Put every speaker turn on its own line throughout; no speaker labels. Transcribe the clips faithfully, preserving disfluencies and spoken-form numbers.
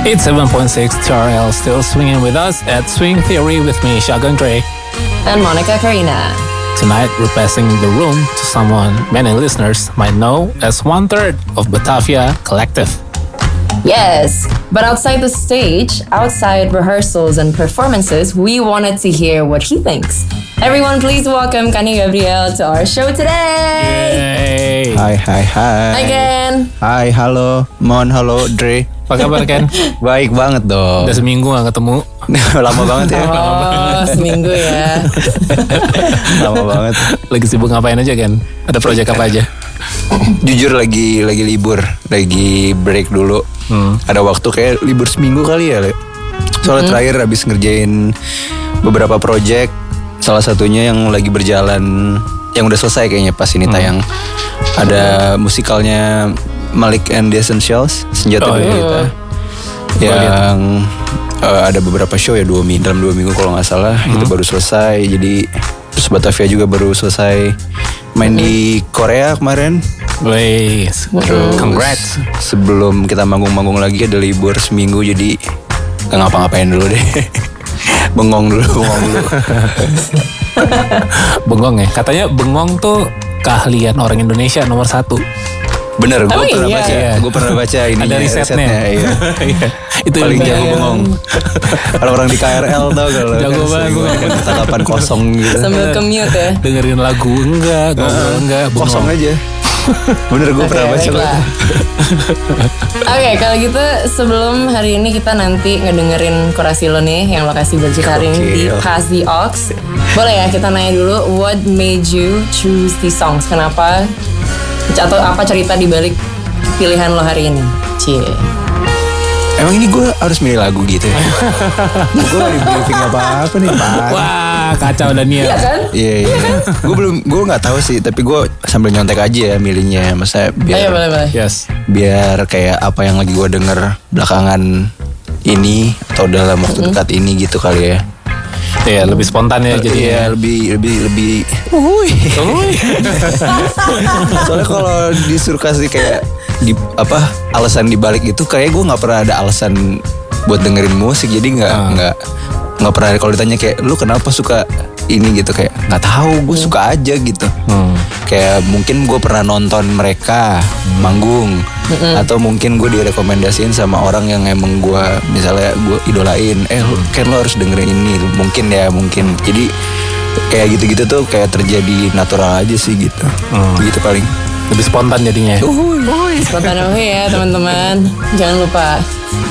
eighty-seven point six T R L still swinging with us at Swing Theory with me, Shotgun Dre.
And Monica Karina.
Tonight we're passing the room to someone many listeners might know as one third of Batavia Collective.
Yes, but outside the stage, outside rehearsals and performances, we wanted to hear what he thinks. Everyone, please welcome Kani Gabriel to our show today.
Yay!
Hai hai hai.
Hi Ken.
Hai, halo Mon, halo Dre.
Apa kabar Ken?
Baik banget dong.
Udah seminggu gak ketemu.
Lama banget ya.
Oh, seminggu ya.
Lama banget.
Lagi sibuk ngapain aja Ken? Ada proyek apa aja?
Jujur lagi lagi libur, lagi break dulu. Hmm. Ada waktu kayak libur seminggu kali ya. Le. Soalnya hmm. terakhir habis ngerjain beberapa project. Salah satunya yang lagi berjalan, yang udah selesai kayaknya pas ini tayang. Hmm. Ada musikalnya Malik and the Essentials, Senjata
oh,
Berita. Iya. Yang uh, ada beberapa show ya dua minggu dalam dua minggu kalau nggak salah. Hmm. Itu baru selesai. Jadi terus Batavia juga baru selesai main hmm. di Korea kemarin.
Wes, congrats.
Sebelum kita manggung-manggung lagi ada libur seminggu, jadi nggak ngapa-ngapain dulu deh. Bengong dulu, bengong dulu.
Bengong ya, katanya bengong tuh keahlian orang Indonesia nomor satu.
Bener, gue
oh,
pernah
iya.
baca, gue pernah baca ini
ada risetnya.
Iya.
Itu
paling jago
yang...
bengong. Kalau orang di K R L tau kalau
jago banget.
Tatapan kosong gitu.
Sambil commute ya.
Dengerin lagu enggak, ngobrol enggak, bengong.
Kosong aja. Bener, gue okay, pernah baca. Oke,
okay, kalau gitu sebelum hari ini kita nanti ngedengerin kurasi lo nih yang lokasi bergitar ini di Pass the Aux. Boleh ya kita nanya dulu, what made you choose these songs? Kenapa? Atau apa cerita di balik pilihan lo hari ini? Cie.
Emang ini gue harus milih lagu gitu ya? Gue gak di briefing apa-apa nih, Pak.
Wah, kacau Daniel.
Iya kan?
Iya, iya. Gue belum, gue gak tahu sih, tapi gue sambil nyontek aja ya milihnya. Masa biar,
ayo, boleh, boleh.
Yes.
biar kayak apa yang lagi gue denger belakangan ini atau dalam waktu dekat hmm. ini gitu kali ya.
Iya, lebih spontan ya jadi
ya lebih lebih lebih. Uhuy. Soalnya kalau disuruh kasih kayak di apa alasan dibalik itu kayak gue nggak pernah ada alasan buat dengerin musik, jadi nggak nggak hmm. nggak pernah kalau ditanya kayak lu kenapa suka ini gitu, kayak nggak tahu, gue hmm. suka aja gitu. Hmm. Kayak mungkin gue pernah nonton mereka hmm. manggung hmm. atau mungkin gue direkomendasiin sama orang yang emang gue misalnya gue idolain, eh lu kan lo harus dengerin ini, mungkin ya mungkin. Jadi kayak gitu-gitu tuh kayak terjadi natural aja sih gitu. Hmm. Gitu paling.
Lebih spontan jadinya.
Uhuy. Uhuy. Spontan ya teman-teman. Jangan lupa.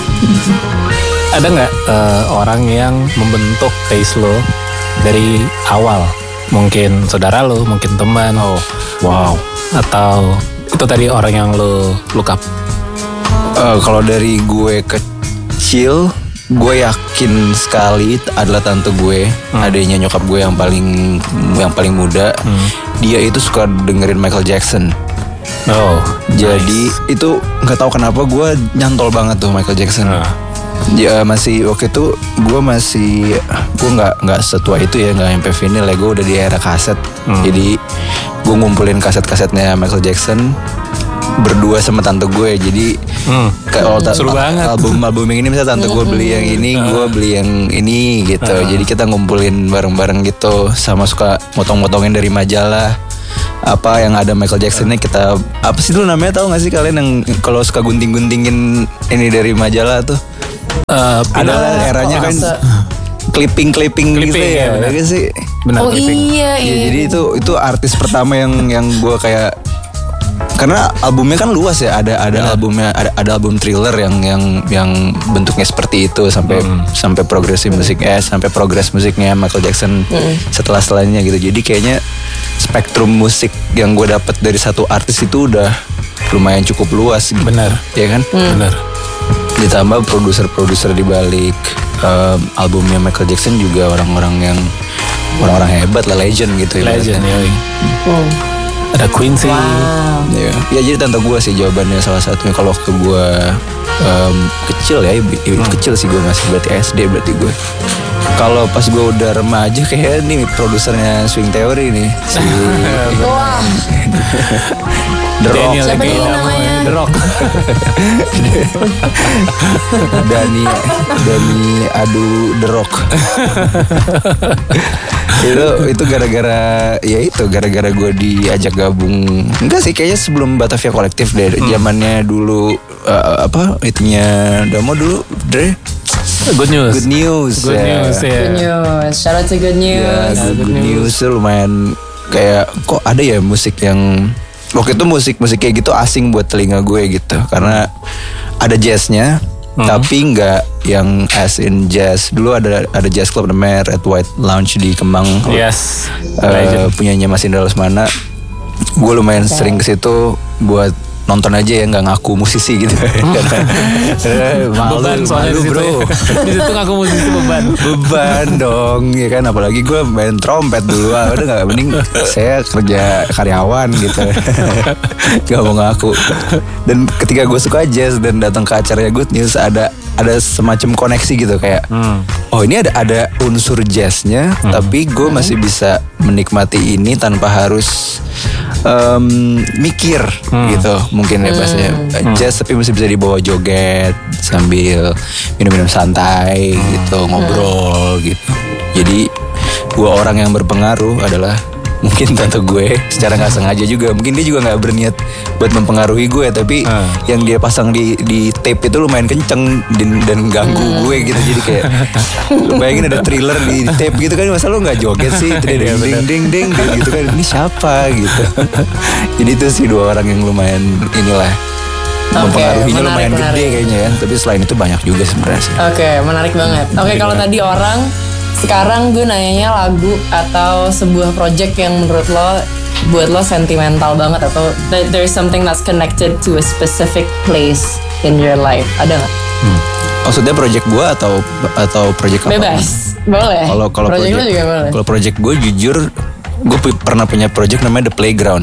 Ada nggak uh, orang yang membentuk taste lo dari awal? Mungkin saudara lo, mungkin teman. Oh, wow. Atau itu tadi orang yang lo look up?
Uh, kalau dari gue kecil, gue yakin sekali adalah tante gue, hmm. adanya nyokap gue yang paling yang paling muda. Hmm. Dia itu suka dengerin Michael Jackson.
Oh,
jadi nice. Itu nggak tahu kenapa gue nyantol banget tuh Michael Jackson. Uh. Ya masih waktu itu gue masih gue nggak nggak setua itu ya, nggak sampai vinyl ya, gue udah di era kaset. Hmm. Jadi gue ngumpulin kaset-kasetnya Michael Jackson berdua sama tante gue. Jadi hmm. kalau
seru banget.
album album yang ini misalnya tante gue beli yang ini, uh. gue beli yang ini gitu. Uh. Jadi kita ngumpulin bareng-bareng gitu, sama suka motong-motongin dari majalah apa yang ada Michael Jackson-nya. Kita apa sih dulu namanya, tahu nggak sih kalian yang kalau suka gunting-guntingin ini dari majalah tuh? Uh, ada eranya oh, kan clipping-clipping gitu ya,
ya
benar sih.
Benar,
oh
clipping.
iya, iya.
Ya, jadi itu itu artis pertama yang yang gue kayak, karena albumnya kan luas ya, ada ada benar. albumnya ada ada album Thriller yang yang yang bentuknya seperti itu sampai hmm. sampai progresif musik eh sampai progres musiknya Michael Jackson hmm. setelah setelahnya gitu. Jadi kayaknya spektrum musik yang gue dapat dari satu artis itu udah lumayan cukup luas gitu.
Benar,
ya kan?
Hmm. Benar.
Ditambah produser-produser di balik um, albumnya Michael Jackson juga orang-orang yang orang-orang hebat lah, legend gitu.
Legend ya. Hmm. Ada Quincy.
Wow.
Ya, ya jadi tante gue sih jawabannya salah satunya. Kalau waktu gue um, kecil ya, hmm. kecil sih gue masih berarti S D berarti gue. Kalau pas gue udah remaja kayak nih produsernya Swing Theory nih si The Rock.
Daniel
Siapa
lagi
nih
ngomong,
namanya?
The Rock.
Dani Dani aduh The Rock. itu itu gara-gara ya itu gara-gara gue diajak gabung. Enggak sih, kayaknya sebelum Batavia Kolektif deh.
Hmm.
Zamannya dulu uh, apa itunya Damo dulu Dre.
Good news.
Good news.
Good
ya.
news ya.
Good news. Shout out to good news.
Ya, good,
Good
good
news.
news tuh lumayan kayak kok ada ya musik yang waktu itu musik-musik kayak gitu asing buat telinga gue gitu. Karena ada jazznya,
Hmm.
tapi nggak yang as in jazz. Dulu ada ada jazz club namanya Red White Lounge di Kemang.
Yes.
Eh,
Legend.
punyanya Mas Indra Lesmana. Gue lumayan sering ke situ buat nonton aja ya, nggak ngaku musisi gitu. Karena malu,
Beban soalnya
malu
di situ.
bro.
Ya. Di situ ngaku musisi beban.
Beban dong ya kan, apalagi gue main trompet dulu. Ah, udah nggak, mending saya kerja karyawan gitu. Gak mau ngaku. Dan ketika gue suka jazz dan datang ke acaranya Good News, ada ada semacam koneksi gitu kayak
Hmm.
oh ini ada ada unsur jazznya, tapi gue masih bisa menikmati ini tanpa harus em, mikir gitu mungkin ya bahasanya. Jazz tapi masih bisa dibawa joget sambil minum-minum santai gitu, ngobrol gitu. Jadi gue orang yang berpengaruh adalah mungkin tante gue secara nggak sengaja juga, mungkin dia juga nggak berniat buat mempengaruhi gue, tapi
Hmm.
yang dia pasang di di tape itu lumayan kenceng dan, dan ganggu gue gitu. Jadi kayak lu bayangin ada thriller di, di tape gitu kan, masa lu nggak joget sih, ding ding ding ding ding ding gitu kan, ini siapa gitu. Jadi itu sih dua orang yang lumayan inilah mempengaruhinya,
menarik,
lumayan
menarik.
gede kayaknya ya. Tapi selain itu banyak juga sebenarnya sih.
Oke, menarik banget. Oke, kalau tadi orang, sekarang gue nanyanya lagu atau sebuah project yang menurut lo buat lo sentimental banget, atau th- there's something that's connected to a specific place in your life. Ada nggak?
Maksudnya project gue atau atau project apa?
Bebas, boleh.
Kalau kalau
project,
project,
lo juga boleh.
kalau project gue jujur, gue pu- pernah punya project namanya The Playground.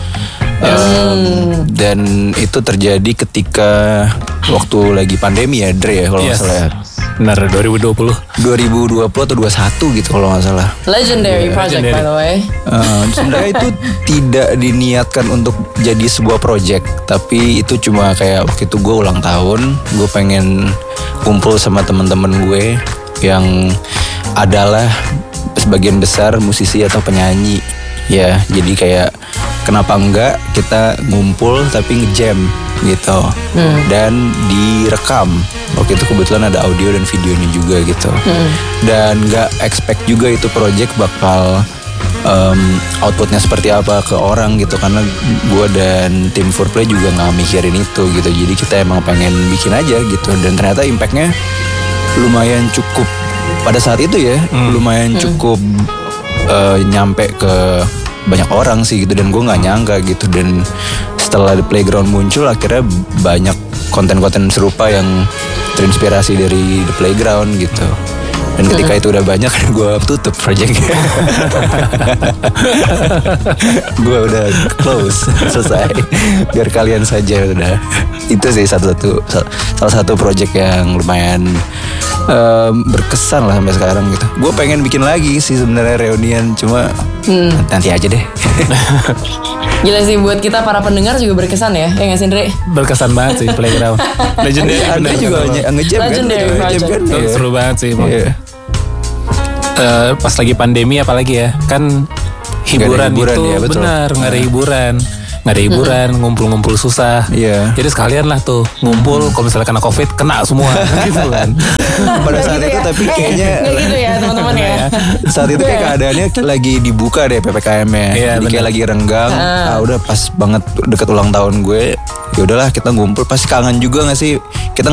Um, dan itu terjadi ketika waktu lagi pandemi ya, Dre ya kalau nggak
Yes.
salah ya.
Benar, dua ribu dua puluh.
dua ribu dua puluh atau dua puluh satu gitu kalau nggak salah.
Legendary project
legendary.
by the way.
Uh, sebenarnya itu tidak diniatkan untuk jadi sebuah project, tapi itu cuma kayak waktu itu gue ulang tahun, gue pengen kumpul sama teman-teman gue yang adalah sebagian besar musisi atau penyanyi ya. Jadi kayak kenapa enggak kita ngumpul tapi ngejam gitu, dan direkam. Waktu itu kebetulan ada audio dan videonya juga gitu. Dan nggak expect juga itu project bakal um, outputnya seperti apa ke orang gitu, karena gue dan tim Fourplay juga nggak mikirin itu gitu. Jadi kita emang pengen bikin aja gitu, dan ternyata impactnya lumayan cukup pada saat itu ya. Lumayan cukup uh, nyampe ke banyak orang sih gitu, dan gue nggak nyangka gitu. Dan setelah The Playground muncul, akhirnya banyak konten-konten serupa yang terinspirasi dari The Playground gitu. Dan ketika itu udah banyak, gue tutup projectnya. Gue udah close, selesai. Biar kalian saja udah. Itu sih satu-satu salah satu project yang lumayan um, berkesan lah sampai sekarang gitu. Gue pengen bikin lagi sih sebenarnya reunian, cuma hmm. nanti aja deh.
Gila sih, buat kita para pendengar juga berkesan ya, ya nggak sih Andre?
Berkesan banget sih Playground. Legendary.
Andre
bener,
juga
bener.
nge- ngejam kan?
Legendary
Ngejam
project.
kan?
Itu
Iya.
seru banget sih. Bang.
Iya.
Eh, pas lagi pandemi apalagi ya, kan hiburan,
hiburan,
itu
ya, betul.
benar nggak ada hiburan, nggak ada hiburan, ngumpul-ngumpul susah.
Iya.
Jadi sekalian lah tuh ngumpul, kalau misalnya kena covid kena semua gitu kan.
Pada saat itu tapi kayaknya
Nggak gitu ya teman-teman ya.
saat itu kayak keadaannya lagi dibuka deh P P K M-nya.
Iya,
Jadi kayak
bener.
lagi renggang. Ah udah pas banget deket ulang tahun gue. Ya udahlah kita ngumpul, pasti kangen juga nggak sih? Kita